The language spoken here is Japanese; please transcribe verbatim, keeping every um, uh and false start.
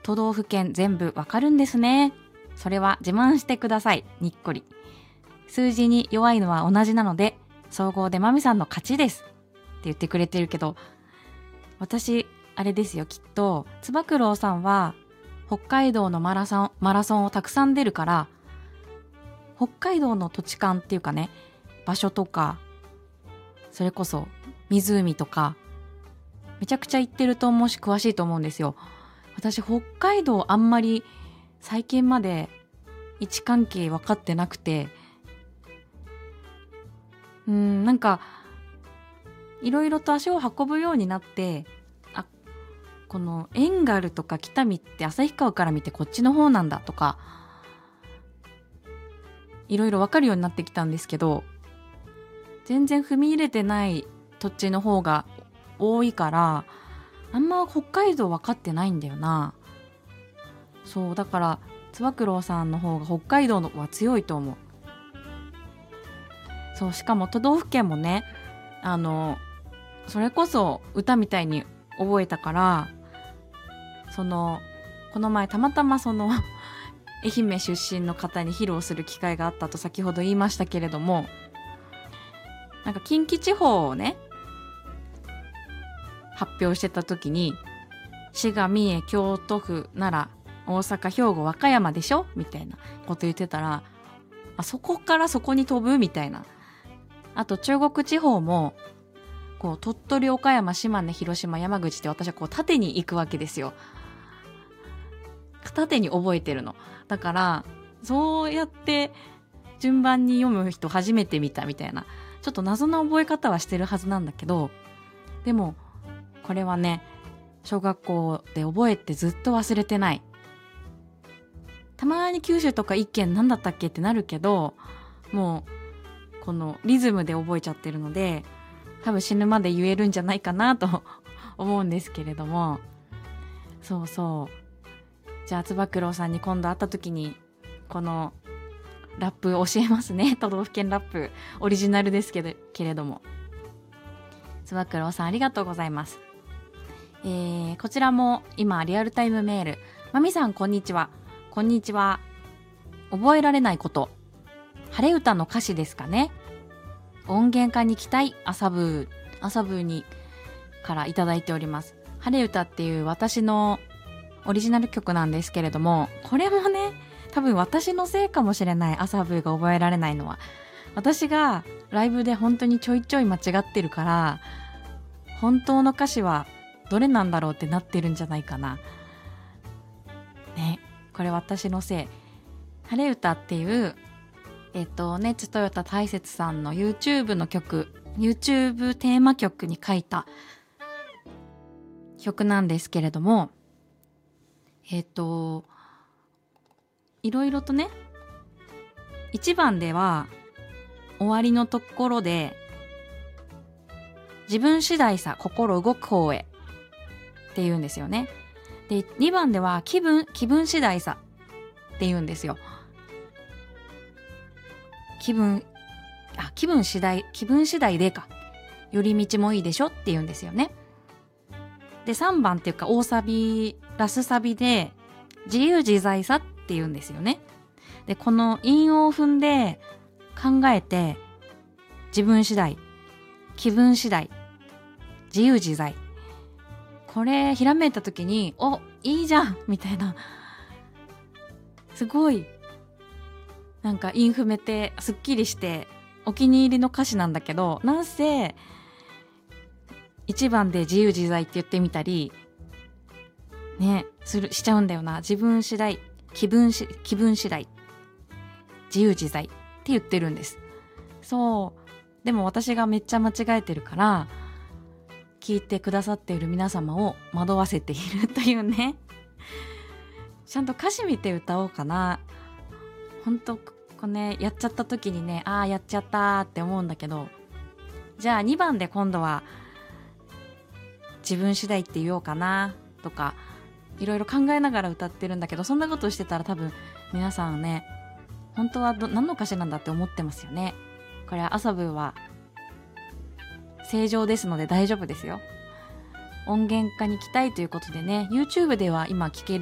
都道府県全部わかるんですね。それは自慢してください。にっこり。数字に弱いのは同じなので、総合でまみさんの勝ちです。って言ってくれてるけど、私、あれですよ、きっと、つば九郎さんは、北海道のマラソン、マラソンをたくさん出るから、北海道の土地勘っていうかね、場所とか、それこそ湖とか、めちゃくちゃ行ってると思うし、詳しいと思うんですよ。私、北海道あんまり最近まで位置関係分かってなくて、うーん、なんか、いろいろと足を運ぶようになって、あ、この遠軽とか北見って旭川から見てこっちの方なんだとか、いろいろ分かるようになってきたんですけど、全然踏み入れてない土地の方が多いから、あんま北海道分かってないんだよな。そう、だから、つば九郎さんの方が北海道のは強いと思う。そう、しかも都道府県もね、あの、それこそ歌みたいに覚えたから、その、この前たまたまその、愛媛出身の方に披露する機会があったと先ほど言いましたけれども、なんか近畿地方をね、発表してた時に、滋賀、三重、京都府、奈良、大阪、兵庫、和歌山でしょみたいなこと言ってたら、あそこからそこに飛ぶみたいな。あと中国地方も、こう鳥取、岡山、島根、広島、山口って私はこう縦に行くわけですよ。縦に覚えてるの。だから、そうやって順番に読む人初めて見たみたいな。ちょっと謎の覚え方はしてるはずなんだけど、でも、これはね、小学校で覚えてずっと忘れてない。たまに九州とか一県何だったっけってなるけど、もう、このリズムで覚えちゃってるので、多分死ぬまで言えるんじゃないかなと思うんですけれども、そうそう。じゃあ、つば九郎さんに今度会った時に、このラップ教えますね。都道府県ラップ。オリジナルですけど、けれども。つば九郎さんありがとうございます。えー、こちらも今リアルタイムメール。まみさんこんにちは。こんにちは。覚えられないこと。晴れ歌の歌詞ですかね。音源化に期待。朝ブー。朝ブーにからいただいております。晴れ歌っていう私のオリジナル曲なんですけれども、これもね、多分私のせいかもしれない。朝ブーが覚えられないのは。私がライブで本当にちょいちょい間違ってるから、本当の歌詞はどれなんだろうってなってるんじゃないかな。ね、これ私のせい。晴れ歌っていう、えっと、ネッツトヨタ大雪さんの YouTube の曲、YouTube テーマ曲に書いた曲なんですけれども、えっと、いろいろとね、いちばんでは終わりのところで、自分次第さ、心動く方へって言うんですよね。で、にばんでは気分、気分次第さって言うんですよ。気分、あ、気分次第、気分次第でか。寄り道もいいでしょって言うんですよね。で、さんばんっていうか大サビ、ラスサビで自由自在さって言うんですよね。で、この韻を踏んで考えて、自分次第、気分次第、自由自在。これ、ひらめいたときに、お、いいじゃんみたいな。すごい。なんか、韻踏めて、すっきりして、お気に入りの歌詞なんだけど、なんせ、いちばんで自由自在って言ってみたり、ね、する、しちゃうんだよな。自分次第、気分し、気分次第、自由自在って言ってるんです。そう。でも私がめっちゃ間違えてるから、聞いてくださっている皆様を惑わせているというね。ちゃんと歌詞見て歌おうかな。ほんと、これね、やっちゃった時にね、ああ、やっちゃったって思うんだけど、じゃあにばんで今度は、自分次第って言おうかな、とか、いろいろ考えながら歌ってるんだけど、そんなことしてたら多分皆さんね、本当はど何の歌詞なんだって思ってますよね。これは朝ブーは正常ですので大丈夫ですよ。音源化に期待ということでね、YouTube では今聴ける